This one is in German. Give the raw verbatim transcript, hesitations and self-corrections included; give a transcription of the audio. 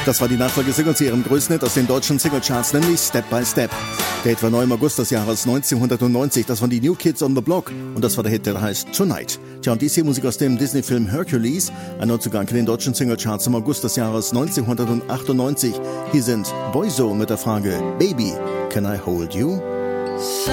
Das war die Nachfolgesingle zu ihrem größten Hit aus den deutschen Singlecharts, nämlich Step by Step. Der Hit war neu im August des Jahres neunzehnhundertneunzig. Das waren die New Kids on the Block und das war der Hit, der heißt Tonight. Tja, und dies hier Musik aus dem Disney-Film Hercules, ein Neuzugang in den deutschen Singlecharts im August des Jahres neunzehnhundertachtundneunzig. Hier sind Boyzone mit der Frage Baby, can I hold you?